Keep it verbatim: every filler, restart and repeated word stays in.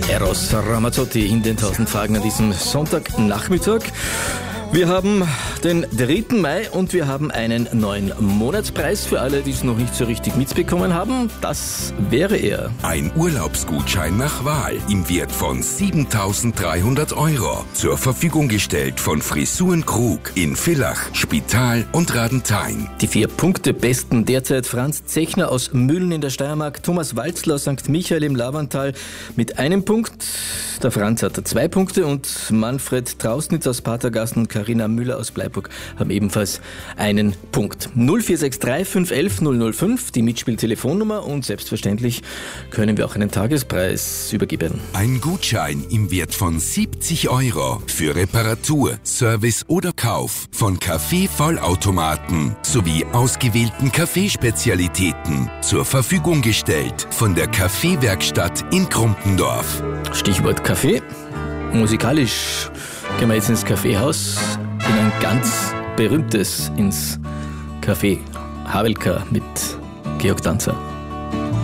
Eros Ramazzotti in den tausend Fragen an diesem Sonntagnachmittag. Wir haben den dritten Mai und wir haben einen neuen Monatspreis für alle, die es noch nicht so richtig mitbekommen haben. Das wäre er. Ein Urlaubsgutschein nach Wahl im Wert von siebentausenddreihundert Euro. Zur Verfügung gestellt von Frisuren Krug in Villach, Spital und Radenthein. Die vier Punkte besten derzeit Franz Zechner aus Mühlen in der Steiermark, Thomas Walzl aus Sankt Michael im Lavantal mit einem Punkt. Der Franz hat zwei Punkte und Manfred Trausnitz aus Patergassen und Carina Müller aus Bleiburg haben ebenfalls einen Punkt. null vier sechs drei fünf eins eins null null fünf, die Mitspieltelefonnummer, und selbstverständlich können wir auch einen Tagespreis übergeben. Ein Gutschein im Wert von siebzig Euro für Reparatur, Service oder Kauf von Kaffee-Vollautomaten sowie ausgewählten Kaffeespezialitäten zur Verfügung gestellt von der Kaffeewerkstatt in Krumpendorf. Stichwort Kaffee. Musikalisch gehen wir jetzt ins Kaffeehaus, in ein ganz berühmtes, ins Café Havelka mit Georg Danzer.